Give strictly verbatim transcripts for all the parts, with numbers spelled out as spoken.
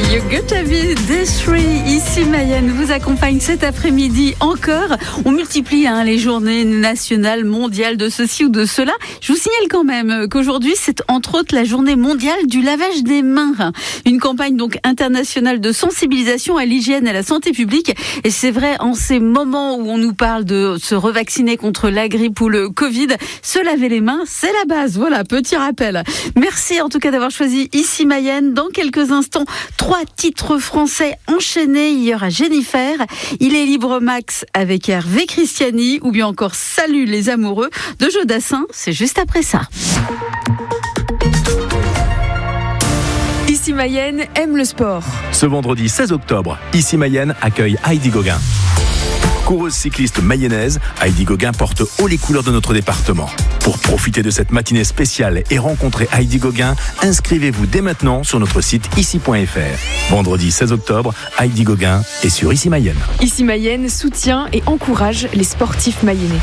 You Gotta Be This Three. Ici Mayenne vous accompagne cet après-midi encore. On multiplie hein, les journées nationales, mondiales de ceci ou de cela. Je vous signale quand même qu'aujourd'hui c'est entre autres la journée mondiale du lavage des mains. Une campagne donc internationale de sensibilisation à l'hygiène et à la santé publique. Et c'est vrai, en ces moments où on nous parle de se revacciner contre la grippe ou le Covid, se laver les mains, c'est la base. Voilà, petit rappel. Merci en tout cas d'avoir choisi Ici Mayenne. Dans quelques instants, trois titres français enchaînés. Il y aura Jennifer, Il est libre Max avec Hervé Christiani ou bien encore Salut les amoureux de Jodassin. C'est juste après ça. Ici Mayenne aime le sport. Ce vendredi seize octobre, Ici Mayenne accueille Heidi Gauguin. Coureuse cycliste mayonnaise, Heidi Gauguin porte haut les couleurs de notre département. Pour profiter de cette matinée spéciale et rencontrer Heidi Gauguin, inscrivez-vous dès maintenant sur notre site ici point f r. Vendredi seize octobre, Heidi Gauguin est sur Ici Mayenne. Ici Mayenne soutient et encourage les sportifs mayennais.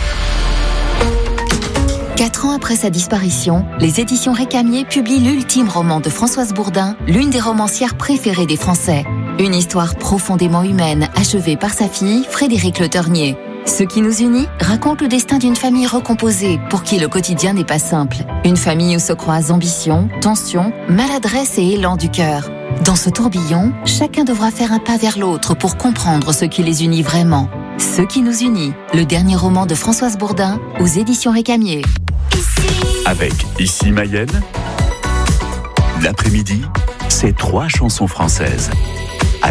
Quatre ans après sa disparition, les éditions Récamier publient l'ultime roman de Françoise Bourdin, l'une des romancières préférées des Français. Une histoire profondément humaine, achevée par sa fille, Frédérique Le Ternier. Ce qui nous unit raconte le destin d'une famille recomposée, pour qui le quotidien n'est pas simple. Une famille où se croisent ambition, tension, maladresse et élan du cœur. Dans ce tourbillon, chacun devra faire un pas vers l'autre pour comprendre ce qui les unit vraiment. Ce qui nous unit, le dernier roman de Françoise Bourdin, aux éditions Récamier. Avec Ici Mayenne, l'après-midi, c'est trois chansons françaises.